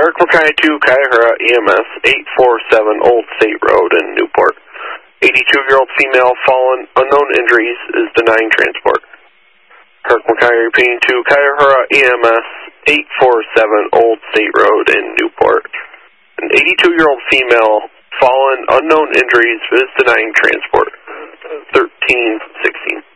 Eric Mackay to Kaihura EMS, 847 Old State Road in Newport. 82-year-old female, fallen, unknown injuries, is denying transport. Eric Mackay repeating to Kaihura EMS, 847 Old State Road in Newport. An 82-year-old female, fallen, unknown injuries, is denying transport. 1316.